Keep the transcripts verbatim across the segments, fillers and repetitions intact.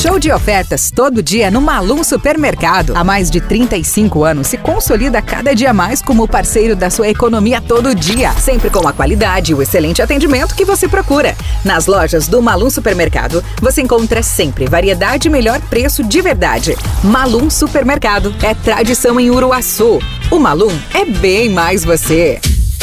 Show de ofertas todo dia no Malum Supermercado. Há mais de trinta e cinco anos se consolida cada dia mais como parceiro da sua economia todo dia. Sempre com a qualidade e o excelente atendimento que você procura. Nas lojas do Malum Supermercado, você encontra sempre variedade e melhor preço de verdade. Malum Supermercado é tradição em Uruaçu. O Malum é bem mais você.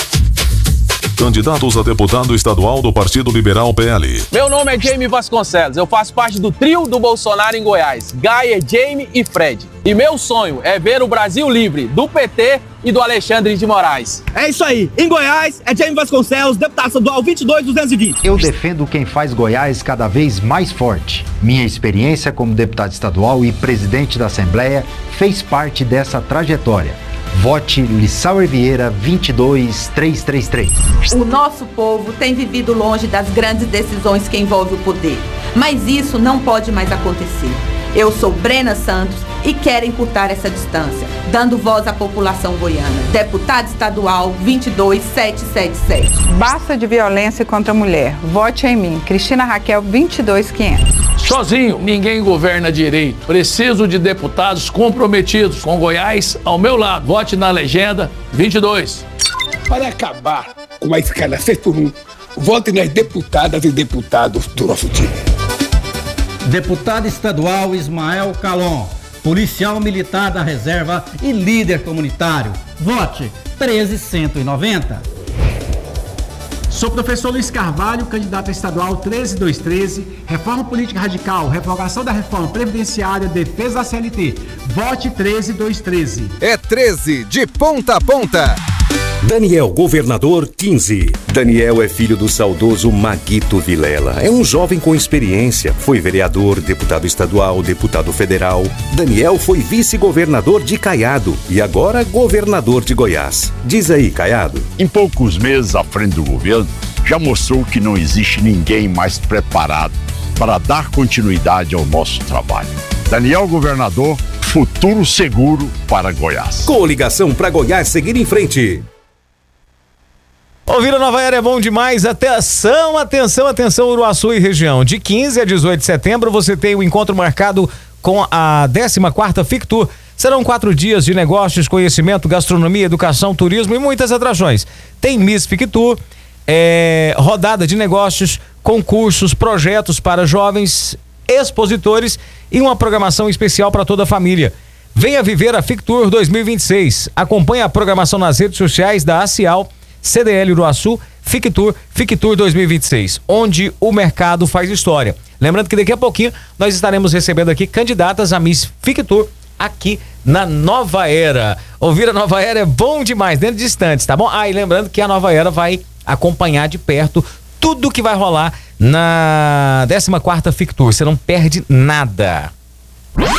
Candidatos a deputado estadual do Partido Liberal P L. Meu nome é Jaime Vasconcelos, eu faço parte do trio do Bolsonaro em Goiás, Gaia, Jaime e Fred. E meu sonho é ver o Brasil livre do P T e do Alexandre de Moraes. É isso aí, em Goiás é Jaime Vasconcelos, deputado estadual vinte e dois duzentos e vinte. Eu defendo quem faz Goiás cada vez mais forte. Minha experiência como deputado estadual e presidente da Assembleia fez parte dessa trajetória. Vote Lissauer Vieira vinte e dois trezentos e trinta e três. O nosso povo tem vivido longe das grandes decisões que envolvem o poder. Mas isso não pode mais acontecer. Eu sou Brena Santos e quero encurtar essa distância, dando voz à população goiana. Deputado estadual vinte e dois setecentos e setenta e sete. Basta de violência contra a mulher. Vote em mim. Cristina Raquel vinte e dois quinhentos. Sozinho, ninguém governa direito. Preciso de deputados comprometidos com Goiás ao meu lado. Vote na legenda vinte e dois. Para acabar com a escala seis por um, vote nas deputadas e deputados do nosso time. Deputado estadual Ismael Calon, policial militar da reserva e líder comunitário. Vote treze cento e noventa. Sou professor Luiz Carvalho, candidato a estadual treze mil duzentos e treze, reforma política radical, revogação da reforma previdenciária, defesa da C L T. Vote treze mil duzentos e treze. É treze de ponta a ponta. Daniel Governador quinze. Daniel é filho do saudoso Maguito Vilela. É um jovem com experiência. Foi vereador, deputado estadual, deputado federal. Daniel foi vice-governador de Caiado e agora governador de Goiás. Diz aí, Caiado. Em poucos meses à frente do governo, já mostrou que não existe ninguém mais preparado para dar continuidade ao nosso trabalho. Daniel Governador, futuro seguro para Goiás. Coligação para Goiás seguir em frente. Ouvir a Nova Era é bom demais. Atenção, atenção, atenção, Uruaçu e região. De quinze a dezoito de setembro você tem o encontro marcado com a décima quarta Fictur. Serão quatro dias de negócios, conhecimento, gastronomia, educação, turismo e muitas atrações. Tem Miss Fictur, é, rodada de negócios, concursos, projetos para jovens, expositores e uma programação especial para toda a família. Venha viver a Fictur dois mil e vinte e seis. Acompanhe a programação nas redes sociais da ACIAL, C D L Uruaçu, Fictur, Fictur dois mil e vinte e seis, onde o mercado faz história. Lembrando que daqui a pouquinho nós estaremos recebendo aqui candidatas a Miss Fictur aqui na Nova Era. Ouvir a Nova Era é bom demais, dentro de instantes, tá bom? Ah, e lembrando que a Nova Era vai acompanhar de perto tudo que vai rolar na décima quarta Fictur. Você não perde nada.